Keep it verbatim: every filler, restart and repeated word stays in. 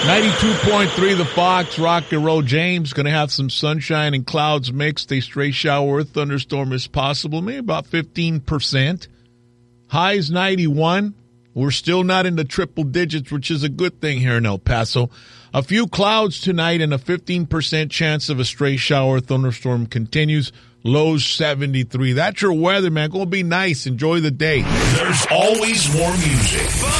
ninety-two point three The Fox, Rock and Roll. James, going to have some sunshine and clouds mixed. A stray shower or thunderstorm is possible, maybe about fifteen percent. Highs ninety-one. We're still not in the triple digits, which is a good thing here in El Paso. A few clouds tonight and a fifteen percent chance of a stray shower or thunderstorm continues. Lows seventy-three. That's your weather, man. Going to be nice. Enjoy the day. There's always more music.